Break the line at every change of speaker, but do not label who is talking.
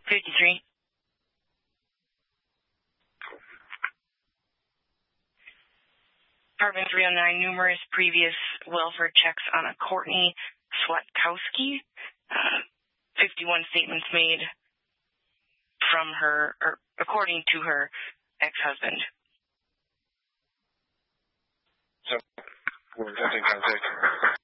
53. Apartment 309, numerous previous welfare checks on a Courtney Swatkowski. 51 statements made from her, or according to her ex-husband.
So, we're attempting contact.